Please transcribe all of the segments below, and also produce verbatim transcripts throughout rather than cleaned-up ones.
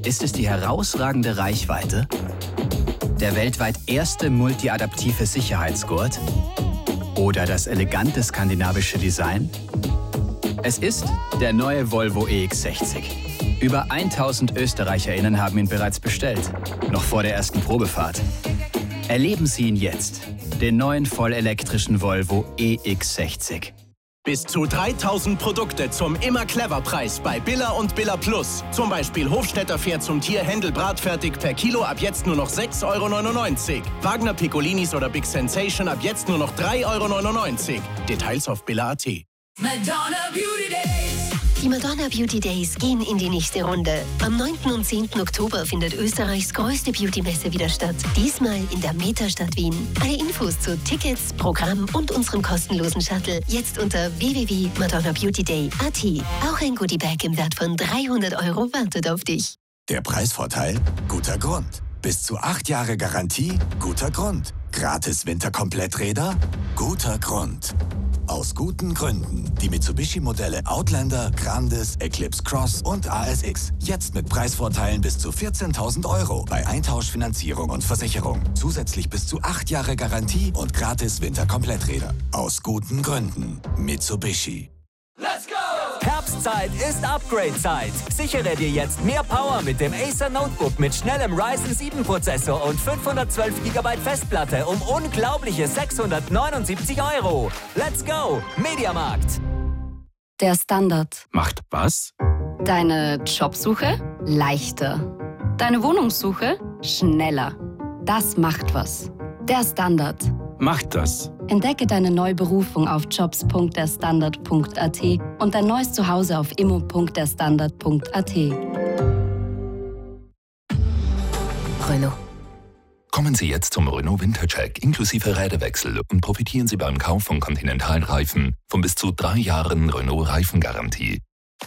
Ist es die herausragende Reichweite? Der weltweit erste multiadaptive Sicherheitsgurt? Oder das elegante skandinavische Design? Es ist der neue Volvo E X sechzig. Über tausend ÖsterreicherInnen haben ihn bereits bestellt, noch vor der ersten Probefahrt. Erleben Sie ihn jetzt, den neuen vollelektrischen Volvo E X sechzig. Bis zu dreitausend Produkte zum Immer-Clever-Preis bei Billa und Billa Plus. Zum Beispiel Hofstetter Pferd zum Tier Händel bratfertig per Kilo ab jetzt nur noch sechs Euro neunundneunzig. Wagner Piccolinis oder Big Sensation ab jetzt nur noch drei Euro neunundneunzig. Details auf billa punkt at. Madonna Beauty Days. Die Madonna Beauty Days gehen in die nächste Runde. Am neunten und zehnten Oktober findet Österreichs größte Beauty-Messe wieder statt. Diesmal in der Metastadt Wien. Alle Infos zu Tickets, Programm und unserem kostenlosen Shuttle jetzt unter w w w punkt madonna beauty day punkt at. Auch ein Goodiebag im Wert von dreihundert Euro wartet auf dich. Der Preisvorteil? Guter Grund. Bis zu acht Jahre Garantie? Guter Grund. Gratis Winterkompletträder? Guter Grund. Aus guten Gründen. Die Mitsubishi-Modelle Outlander, Grandis, Eclipse Cross und A S X. Jetzt mit Preisvorteilen bis zu vierzehntausend Euro bei Eintauschfinanzierung und Versicherung. Zusätzlich bis zu acht Jahre Garantie und gratis Winterkompletträder. Aus guten Gründen. Mitsubishi. Let's go! Herbstzeit ist Upgrade-Zeit. Sichere dir jetzt mehr Power mit dem Acer Notebook mit schnellem Ryzen sieben Prozessor und fünfhundertzwölf Gigabyte Festplatte um unglaubliche sechshundertneunundsiebzig Euro. Let's go! Mediamarkt. Der Standard. Macht was? Deine Jobsuche leichter. Deine Wohnungssuche schneller. Das macht was. Der Standard. Macht das. Entdecke deine neue Berufung auf jobs punkt der standard punkt at und dein neues Zuhause auf immo punkt der standard punkt at. Renault. Kommen Sie jetzt zum Renault Wintercheck inklusive Räderwechsel und profitieren Sie beim Kauf von Continental Reifen von bis zu drei Jahren Renault Reifengarantie.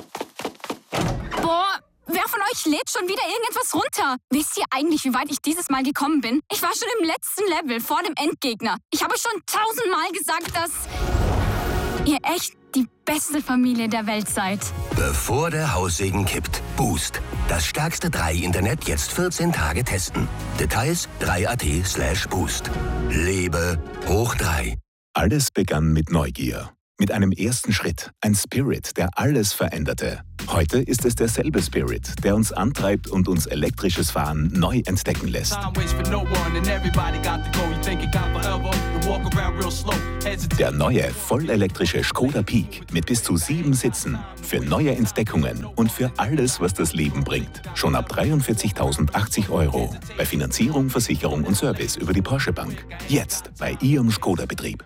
Boah, wer von euch lädt schon wieder irgendetwas runter? Wisst ihr eigentlich, wie weit ich dieses Mal gekommen bin? Ich war schon im letzten Level vor dem Endgegner. Ich habe schon tausendmal gesagt, dass ihr echt die beste Familie der Welt seid. Bevor der Haussegen kippt. Boost. Das stärkste drei Internet jetzt vierzehn Tage testen. Details drei punkt at slash boost. Lebe hoch drei. Alles begann mit Neugier. Mit einem ersten Schritt. Ein Spirit, der alles veränderte. Heute ist es derselbe Spirit, der uns antreibt und uns elektrisches Fahren neu entdecken lässt. Der neue, vollelektrische Skoda Peak mit bis zu sieben Sitzen. Für neue Entdeckungen und für alles, was das Leben bringt. Schon ab dreiundvierzigtausendachtzig Euro. Bei Finanzierung, Versicherung und Service über die Porsche Bank. Jetzt bei Ihrem Skoda-Betrieb.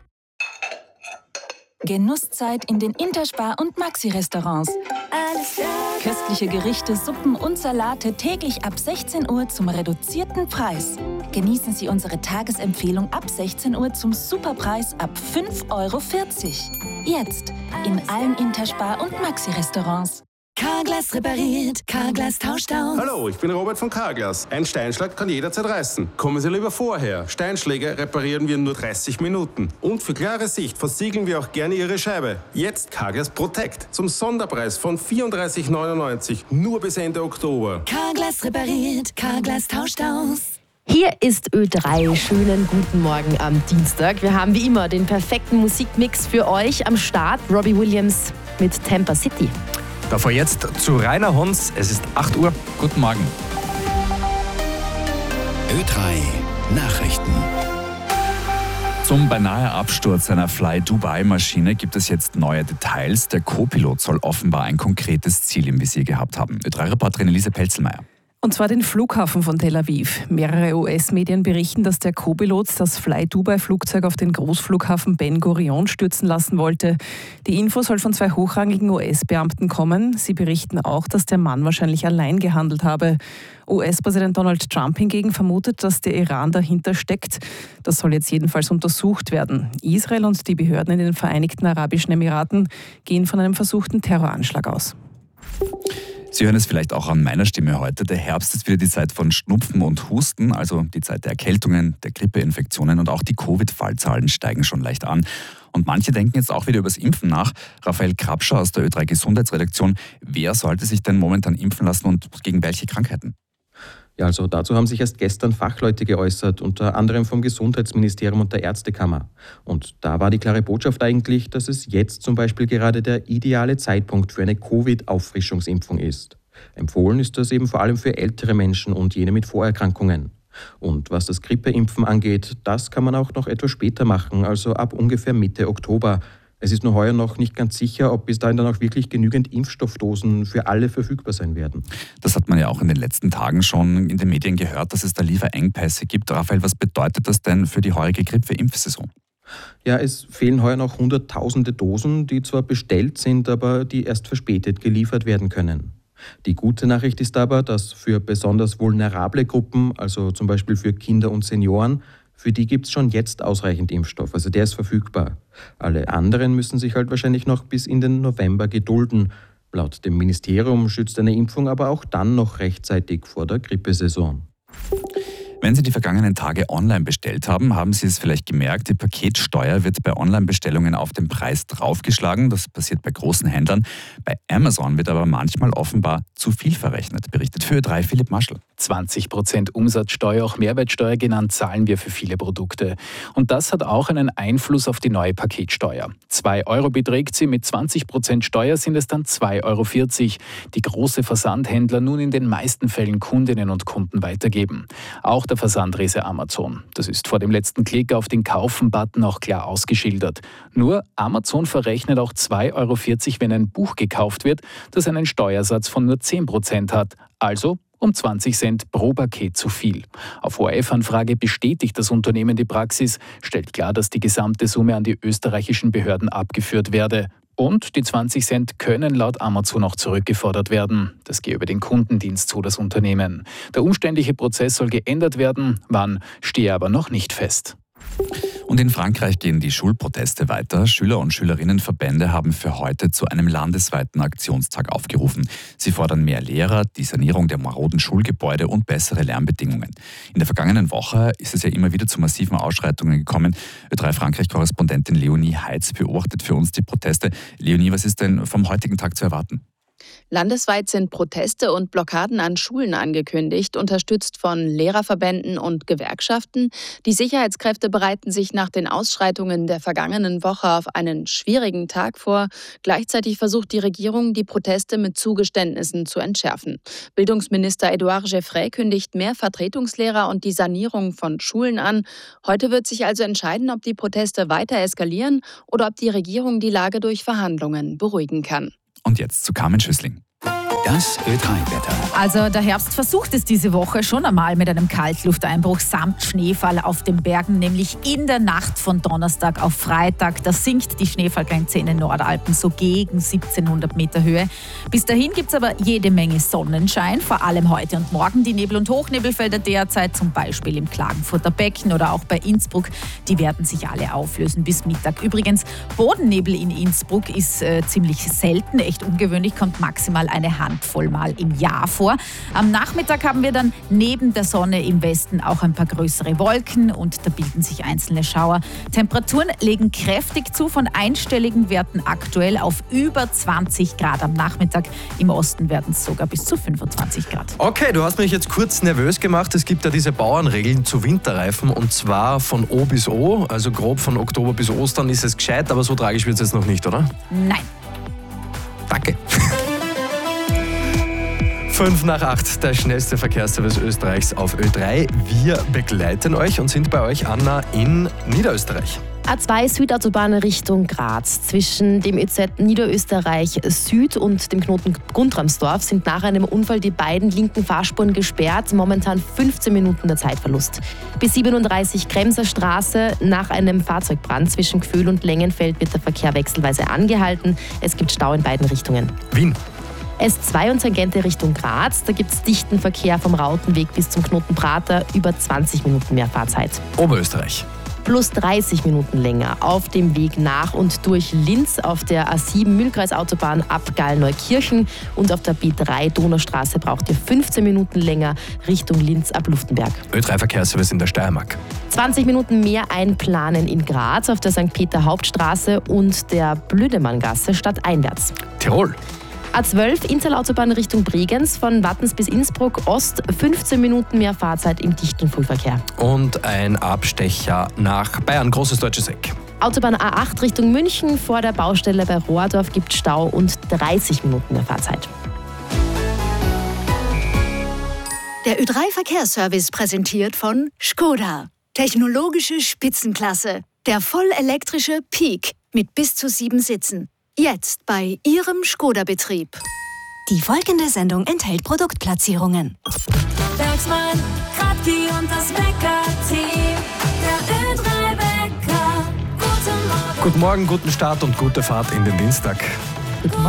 Genusszeit in den Interspar- und Maxi-Restaurants. Köstliche Gerichte, Suppen und Salate täglich ab sechzehn Uhr zum reduzierten Preis. Genießen Sie unsere Tagesempfehlung ab sechzehn Uhr zum Superpreis ab fünf Euro vierzig. Jetzt in allen Interspar- und Maxi-Restaurants. Carglass repariert, Carglass tauscht aus. Hallo, ich bin Robert von Carglass. Ein Steinschlag kann jederzeit reißen. Kommen Sie lieber vorher. Steinschläge reparieren wir in nur dreißig Minuten. Und für klare Sicht versiegeln wir auch gerne Ihre Scheibe. Jetzt Carglass Protect. Zum Sonderpreis von vierunddreißig neunundneunzig. Nur bis Ende Oktober. Carglass repariert, Carglass tauscht aus. Hier ist Ö drei. Schönen guten Morgen am Dienstag. Wir haben wie immer den perfekten Musikmix für euch am Start. Robbie Williams mit Tampa City. Davor jetzt zu Rainer Hons. Es ist acht Uhr. Guten Morgen. Ö drei Nachrichten. Zum beinahe Absturz einer Fly-Dubai-Maschine gibt es jetzt neue Details. Der Co-Pilot soll offenbar ein konkretes Ziel im Visier gehabt haben. Ö drei Reporterin Elise Pelzelmeier. Und zwar den Flughafen von Tel Aviv. Mehrere U S-Medien berichten, dass der Co-Pilot das Fly-Dubai-Flugzeug auf den Großflughafen Ben Gurion stürzen lassen wollte. Die Info soll von zwei hochrangigen U S-Beamten kommen. Sie berichten auch, dass der Mann wahrscheinlich allein gehandelt habe. U S-Präsident Donald Trump hingegen vermutet, dass der Iran dahinter steckt. Das soll jetzt jedenfalls untersucht werden. Israel und die Behörden in den Vereinigten Arabischen Emiraten gehen von einem versuchten Terroranschlag aus. Sie hören es vielleicht auch an meiner Stimme heute. Der Herbst ist wieder die Zeit von Schnupfen und Husten, also die Zeit der Erkältungen, der Grippeinfektionen und auch die Covid-Fallzahlen steigen schon leicht an. Und manche denken jetzt auch wieder über das Impfen nach. Raphael Krapscher aus der Ö drei Gesundheitsredaktion. Wer sollte sich denn momentan impfen lassen und gegen welche Krankheiten? Ja, also dazu haben sich erst gestern Fachleute geäußert, unter anderem vom Gesundheitsministerium und der Ärztekammer. Und da war die klare Botschaft eigentlich, dass es jetzt zum Beispiel gerade der ideale Zeitpunkt für eine Covid-Auffrischungsimpfung ist. Empfohlen ist das eben vor allem für ältere Menschen und jene mit Vorerkrankungen. Und was das Grippeimpfen angeht, das kann man auch noch etwas später machen, also ab ungefähr Mitte Oktober. Es ist nur heuer noch nicht ganz sicher, ob bis dahin dann auch wirklich genügend Impfstoffdosen für alle verfügbar sein werden. Das hat man ja auch in den letzten Tagen schon in den Medien gehört, dass es da Lieferengpässe gibt. Raphael, was bedeutet das denn für die heurige Grippeimpfsaison? Ja, es fehlen heuer noch hunderttausende Dosen, die zwar bestellt sind, aber die erst verspätet geliefert werden können. Die gute Nachricht ist aber, dass für besonders vulnerable Gruppen, also zum Beispiel für Kinder und Senioren, für die gibt es schon jetzt ausreichend Impfstoff, also der ist verfügbar. Alle anderen müssen sich halt wahrscheinlich noch bis in den November gedulden. Laut dem Ministerium schützt eine Impfung aber auch dann noch rechtzeitig vor der Grippesaison. Wenn Sie die vergangenen Tage online bestellt haben, haben Sie es vielleicht gemerkt, die Paketsteuer wird bei Online-Bestellungen auf den Preis draufgeschlagen. Das passiert bei großen Händlern. Bei Amazon wird aber manchmal offenbar zu viel verrechnet, berichtet für Ö drei Philipp Maschl. zwanzig Prozent Umsatzsteuer, auch Mehrwertsteuer genannt, zahlen wir für viele Produkte. Und das hat auch einen Einfluss auf die neue Paketsteuer. zwei Euro beträgt sie, mit zwanzig Prozent Steuer sind es dann zwei Euro vierzig, die große Versandhändler nun in den meisten Fällen Kundinnen und Kunden weitergeben. Auch der Versandriese Amazon. Das ist vor dem letzten Klick auf den Kaufen-Button auch klar ausgeschildert. Nur Amazon verrechnet auch zwei Euro vierzig, wenn ein Buch gekauft wird, das einen Steuersatz von nur zehn Prozent hat. Also um zwanzig Cent pro Paket zu viel. Auf O R F-Anfrage bestätigt das Unternehmen die Praxis, stellt klar, dass die gesamte Summe an die österreichischen Behörden abgeführt werde. Und die zwanzig Cent können laut Amazon auch zurückgefordert werden. Das gehe über den Kundendienst zu, das Unternehmen. Der umständliche Prozess soll geändert werden, wann stehe aber noch nicht fest. Und in Frankreich gehen die Schulproteste weiter. Schüler- und Schülerinnenverbände haben für heute zu einem landesweiten Aktionstag aufgerufen. Sie fordern mehr Lehrer, die Sanierung der maroden Schulgebäude und bessere Lärmbedingungen. In der vergangenen Woche ist es ja immer wieder zu massiven Ausschreitungen gekommen. Ö drei Frankreich-Korrespondentin Leonie Heitz beobachtet für uns die Proteste. Leonie, was ist denn vom heutigen Tag zu erwarten? Landesweit sind Proteste und Blockaden an Schulen angekündigt, unterstützt von Lehrerverbänden und Gewerkschaften. Die Sicherheitskräfte bereiten sich nach den Ausschreitungen der vergangenen Woche auf einen schwierigen Tag vor. Gleichzeitig versucht die Regierung, die Proteste mit Zugeständnissen zu entschärfen. Bildungsminister Edouard Geoffrey kündigt mehr Vertretungslehrer und die Sanierung von Schulen an. Heute wird sich also entscheiden, ob die Proteste weiter eskalieren oder ob die Regierung die Lage durch Verhandlungen beruhigen kann. Und jetzt zu Carmen Schüssling. Das Ö drei Wetter. Also der Herbst versucht es diese Woche schon einmal mit einem Kaltlufteinbruch samt Schneefall auf den Bergen, nämlich in der Nacht von Donnerstag auf Freitag. Da sinkt die Schneefallgrenze in den Nordalpen so gegen siebzehnhundert Meter Höhe. Bis dahin gibt es aber jede Menge Sonnenschein, vor allem heute und morgen. Die Nebel- und Hochnebelfelder derzeit, zum Beispiel im Klagenfurter Becken oder auch bei Innsbruck, die werden sich alle auflösen bis Mittag. Übrigens, Bodennebel in Innsbruck ist äh, ziemlich selten, echt ungewöhnlich, kommt maximal eine Hand voll mal im Jahr vor. Am Nachmittag haben wir dann neben der Sonne im Westen auch ein paar größere Wolken und da bilden sich einzelne Schauer. Temperaturen legen kräftig zu, von einstelligen Werten aktuell auf über zwanzig Grad am Nachmittag. Im Osten werden es sogar bis zu fünfundzwanzig Grad. Okay, du hast mich jetzt kurz nervös gemacht. Es gibt ja diese Bauernregeln zu Winterreifen und zwar von O bis O, also grob von Oktober bis Ostern ist es gescheit, aber so tragisch wird es jetzt noch nicht, oder? Nein. Danke. Fünf nach acht, der schnellste Verkehrsservice Österreichs auf Ö drei. Wir begleiten euch und sind bei euch, Anna, in Niederösterreich. A zwei Südautobahn Richtung Graz. Zwischen dem Ö Z Niederösterreich Süd und dem Knoten Guntramsdorf sind nach einem Unfall die beiden linken Fahrspuren gesperrt. Momentan fünfzehn Minuten der Zeitverlust. Bis siebenunddreißig Kremser Straße. Nach einem Fahrzeugbrand zwischen Gföhl und Lengenfeld wird der Verkehr wechselweise angehalten. Es gibt Stau in beiden Richtungen. Wien. S zwei und Tangente Richtung Graz. Da gibt es dichten Verkehr vom Rautenweg bis zum Knoten Prater. Über zwanzig Minuten mehr Fahrzeit. Oberösterreich. Plus dreißig Minuten länger auf dem Weg nach und durch Linz auf der A sieben Mühlkreisautobahn ab Gallneukirchen und auf der B drei Donaustraße braucht ihr fünfzehn Minuten länger Richtung Linz ab Luftenberg. Ö drei Verkehrsservice in der Steiermark. zwanzig Minuten mehr einplanen in Graz auf der Sankt Peter Hauptstraße und der Blödemanngasse stadteinwärts. Tirol. A zwölf Innsal-Autobahn Richtung Bregenz von Wattens bis Innsbruck Ost, fünfzehn Minuten mehr Fahrzeit im dichten Frühverkehr. Und ein Abstecher nach Bayern, großes deutsches Eck. Autobahn A acht Richtung München vor der Baustelle bei Rohrdorf gibt Stau und dreißig Minuten mehr Fahrzeit. Der Ö drei Verkehrsservice präsentiert von Skoda. Technologische Spitzenklasse. Der vollelektrische Peak mit bis zu sieben Sitzen. Jetzt bei Ihrem Skoda-Betrieb. Die folgende Sendung enthält Produktplatzierungen. Bergsmann, Kratki und das Bäcker-Team. Der Ö drei Bäcker. Guten Morgen. Guten Morgen, guten Start und gute Fahrt in den Dienstag. Guten Morgen.